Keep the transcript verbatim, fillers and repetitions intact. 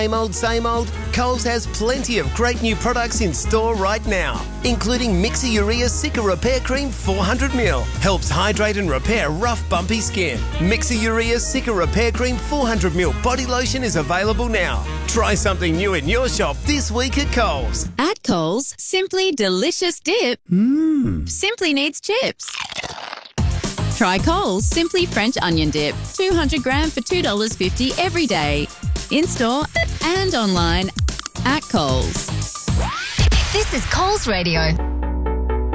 Same old, same old? Coles has plenty of great new products in store right now, including Mixer Urea Sicker Repair Cream four hundred milliliters. Helps hydrate and repair rough, bumpy skin. Mixer Urea Sicker Repair Cream four hundred milliliters body lotion is available now. Try something new in your shop this week at Coles. At Coles, simply delicious dip Mmm. simply needs chips. Try Coles Simply French Onion Dip, two hundred gram for two dollars fifty every day. In-store and online at Coles. This is Coles Radio.